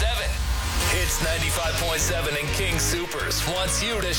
7. Hits 95.7 and King Soopers wants you to